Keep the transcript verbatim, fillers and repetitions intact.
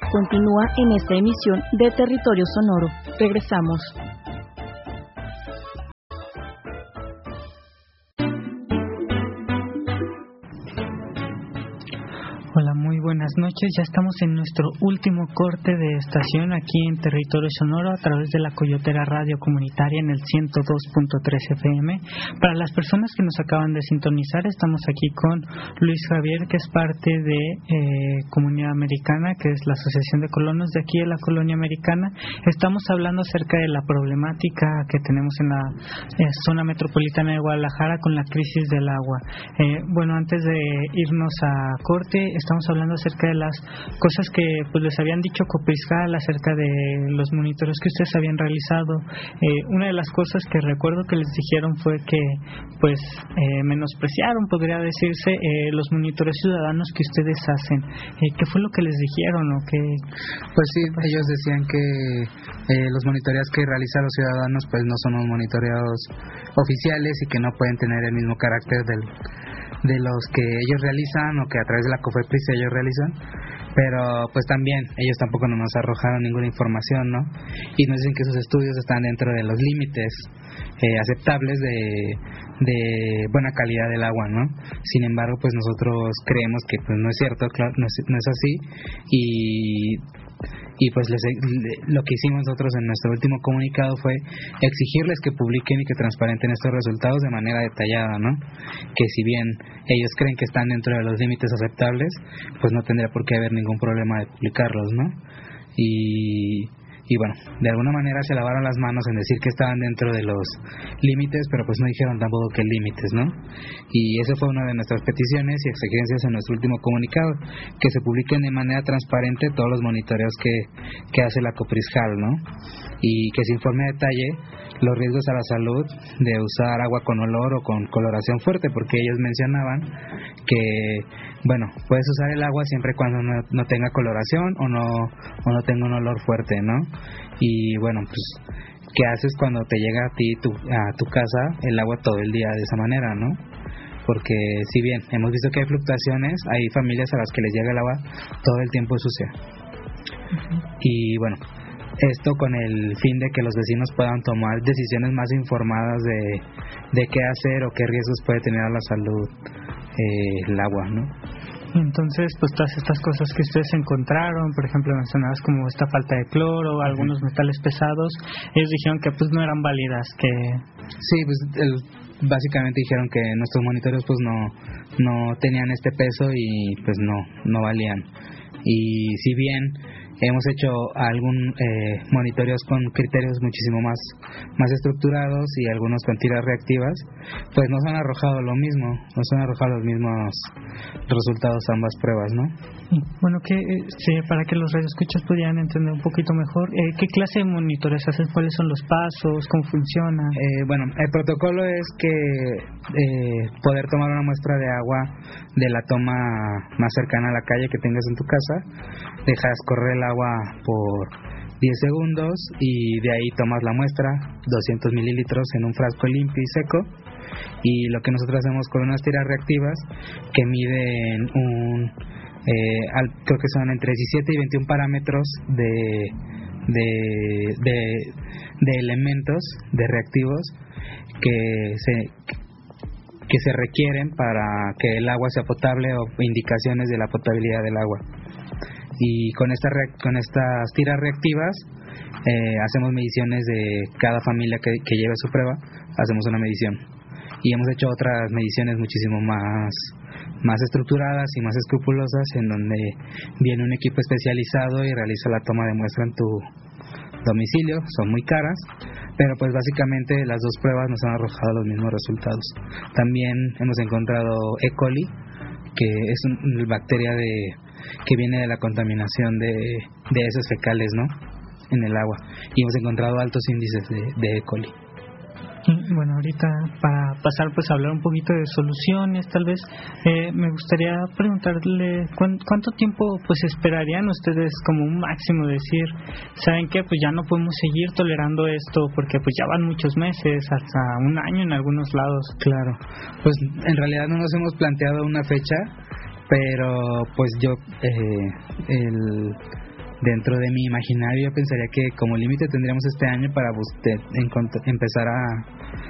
continúa en esta emisión de Territorio Sonoro. Regresamos. Hola, muy buenas noches. Ya estamos en nuestro último corte de estación aquí en Territorio Sonoro a través de la Coyotera Radio Comunitaria en el ciento dos punto tres F M. Para las personas que nos acaban de sintonizar, estamos aquí con Luis Javier, que es parte de eh, Comunidad Americana, que es la Asociación de Colonos de aquí de la Colonia Americana. Estamos hablando acerca de la problemática que tenemos en la eh, zona metropolitana de Guadalajara con la crisis del agua. Eh, bueno, antes de irnos a corte, estamos hablando acerca de las cosas que pues les habían dicho Copriscal acerca de los monitoreos que ustedes habían realizado. Eh, una de las cosas que recuerdo que les dijeron fue que pues eh, menospreciaron, podría decirse, eh, los monitoreos ciudadanos que ustedes hacen. Eh, ¿Qué fue lo que les dijeron? ¿O qué? Pues sí, ellos decían que eh, los monitoreos que realizan los ciudadanos pues no son los monitoreos oficiales y que no pueden tener el mismo carácter del de los que ellos realizan o que a través de la COFEPRIS ellos realizan, pero pues también ellos tampoco nos arrojaron ninguna información, ¿no? Y nos dicen que sus estudios están dentro de los límites eh, aceptables de, de buena calidad del agua, ¿no? Sin embargo, pues nosotros creemos que pues no es cierto, claro, no es, no es así, y y pues les, lo que hicimos nosotros en nuestro último comunicado fue exigirles que publiquen y que transparenten estos resultados de manera detallada, ¿no? Que si bien ellos creen que están dentro de los límites aceptables, pues no tendría por qué haber ningún problema de publicarlos, ¿no? Y Y bueno, de alguna manera se lavaron las manos en decir que estaban dentro de los límites, pero pues no dijeron tampoco qué límites, ¿no? Y esa fue una de nuestras peticiones y exigencias en nuestro último comunicado, que se publiquen de manera transparente todos los monitoreos que, que hace la Copriscal, ¿no? Y que se informe a detalle los riesgos a la salud de usar agua con olor o con coloración fuerte, porque ellos mencionaban que, bueno, puedes usar el agua siempre y cuando no, no tenga coloración o no, o no tenga un olor fuerte, ¿no? Y bueno, pues, ¿qué haces cuando te llega a ti, tu, a tu casa, el agua todo el día de esa manera, ¿no? Porque si bien hemos visto que hay fluctuaciones, hay familias a las que les llega el agua todo el tiempo sucia. Uh-huh. Y bueno, esto con el fin de que los vecinos puedan tomar decisiones más informadas de, de qué hacer o qué riesgos puede tener a la salud eh, el agua, ¿no? Entonces, pues todas estas cosas que ustedes encontraron, por ejemplo, mencionadas como esta falta de cloro, algunos metales pesados, ellos dijeron que pues no eran válidas, que... Sí, pues el, básicamente dijeron que nuestros monitores pues no, no tenían este peso y pues no, no valían. Y si bien hemos hecho algún eh, monitoreos con criterios muchísimo más más estructurados y algunos con tiras reactivas, pues nos han arrojado lo mismo, nos han arrojado los mismos resultados ambas pruebas, ¿no? Bueno, que eh, sí, para que los radioescuchas pudieran entender un poquito mejor, eh, ¿qué clase de monitores hacen? ¿Cuáles son los pasos? ¿Cómo funciona? Eh, bueno, el protocolo es que eh, poder tomar una muestra de agua de la toma más cercana a la calle que tengas en tu casa, dejas correr el agua por diez segundos y de ahí tomas la muestra, doscientos mililitros en un frasco limpio y seco, y lo que nosotros hacemos con unas tiras reactivas que miden un eh, al, creo que son entre diecisiete y veintiún parámetros de de, de de elementos de reactivos que se que se requieren para que el agua sea potable o indicaciones de la potabilidad del agua. Y con esta con estas tiras reactivas eh, hacemos mediciones de cada familia que, que lleve su prueba, hacemos una medición. Y hemos hecho otras mediciones muchísimo más más estructuradas y más escrupulosas, en donde viene un equipo especializado y realiza la toma de muestra en tu domicilio. Son muy caras, pero pues básicamente las dos pruebas nos han arrojado los mismos resultados. También hemos encontrado E. coli, que es una bacteria de que viene de la contaminación de, de heces fecales, ¿no?, en el agua, y hemos encontrado altos índices de, de E. coli. Bueno, ahorita para pasar pues a hablar un poquito de soluciones, tal vez eh, me gustaría preguntarle ¿cuánto, cuánto tiempo pues esperarían ustedes como un máximo decir, saben qué, pues ya no podemos seguir tolerando esto porque pues ya van muchos meses, hasta un año en algunos lados? Claro, pues en realidad no nos hemos planteado una fecha, pero pues yo eh, el dentro de mi imaginario yo pensaría que como límite tendríamos este año para buscar, empezar a